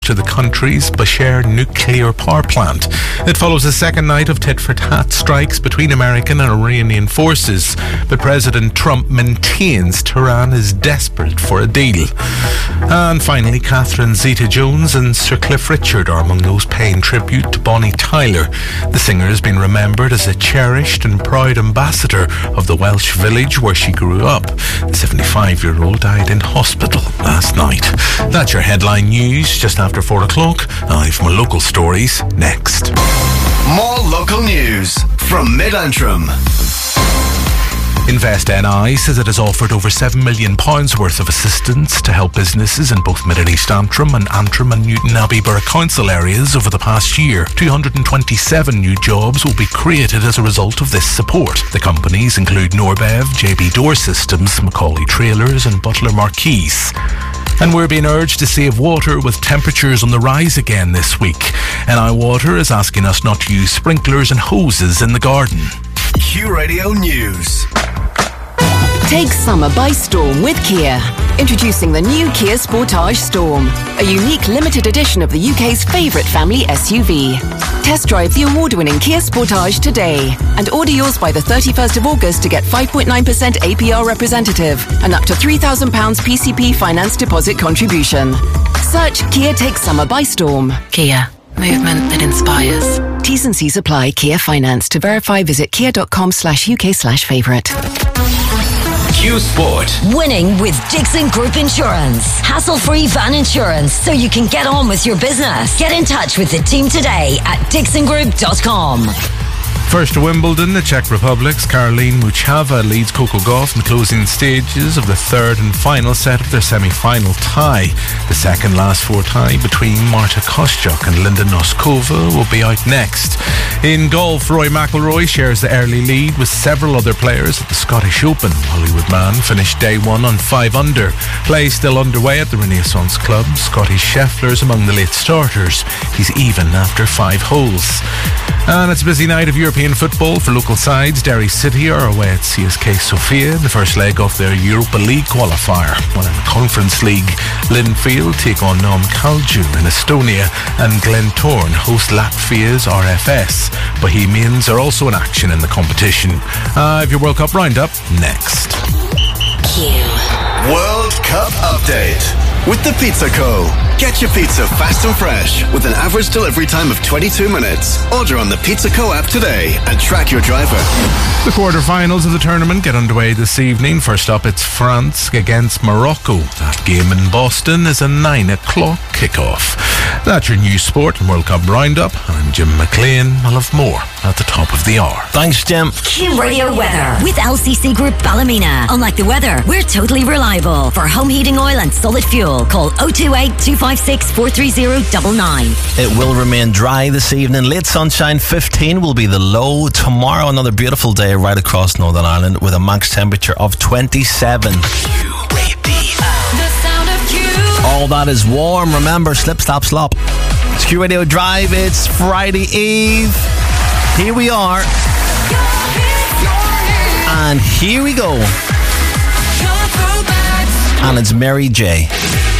to the country's Bushehr nuclear power plant. It follows a second night of tit-for-tat strikes between American and Iranian forces, but President Trump maintains Tehran is desperate for a deal. And finally, Catherine Zeta-Jones and Sir Cliff Richard are among those paying tribute to Bonnie Tyler. The singer has been remembered as a cherished and proud ambassador of the Welsh village where she grew up. The 75-year-old died in hospital last night. That's your headline news just after 4 o'clock. I've more local stories next. More local news from Mid-Antrim. Invest NI says it has offered over £7 million worth of assistance to help businesses in both Middle East Antrim and Newton Abbey Borough Council areas over the past year. 227 new jobs will be created as a result of this support. The companies include Norbev, JB Door Systems, Macaulay Trailers and Butler Marquise. And we're being urged to save water with temperatures on the rise again this week. NI Water is asking us not to use sprinklers and hoses in the garden. Q Radio News. Take summer by storm with Kia. Introducing the new Kia Sportage Storm, a unique limited edition of the UK's favourite family SUV. Test drive the award-winning Kia Sportage today and order yours by the 31st of August to get 5.9% APR representative and up to £3,000 PCP finance deposit contribution. Search Kia Take Summer by Storm. Kia. Movement that inspires. T's and C's apply. Kia Finance. To verify, visit kia.com/UK/favourite. Q Sport. Winning with Dixon Group Insurance. Hassle-free van insurance so you can get on with your business. Get in touch with the team today at dixongroup.com. First to Wimbledon, the Czech Republic's Caroline Muchava leads Coco Gauff in the closing stages of the third and final set of their semi-final tie. The second last four tie between Marta Kostyuk and Linda Noskova will be out next. In golf, Rory McIlroy shares the early lead with several other players at the Scottish Open. Hollywood Man finished day one on 5 under. Play still underway at the Renaissance Club. Scotty Scheffler's among the late starters. He's even after 5 holes. And it's a busy night of European football for local sides. Derry City are away at CSK Sofia in the first leg of their Europa League qualifier. While in the Conference League, Linfield take on Nome Kalju in Estonia and Glentoran host Latvia's RFS. Bohemians are also in action in the competition. Have your World Cup roundup next. World Cup update with the Pizza Co. Get your pizza fast and fresh with an average delivery time of 22 minutes. Order on the Pizza Co app today and track your driver. The quarterfinals of the tournament get underway this evening. First up, it's France against Morocco. That game in Boston is a 9 o'clock kickoff. That's your news, sport and World Cup roundup. I'm Jim McLean. I'll have more at the top of the hour. Thanks, Jim. Q Radio weather with LCC Group Ballymena. Unlike the weather, we're totally reliable. For home heating oil and solid fuel, call 028 256 43099. It will remain dry this evening. Late sunshine, 15 will be the low. Tomorrow, another beautiful day right across Northern Ireland with a max temperature of 27. All that is warm. Remember, slip, slap, slop. It's Q Radio Drive. It's Friday Eve. Here we are. And here we go. And it's Mary J.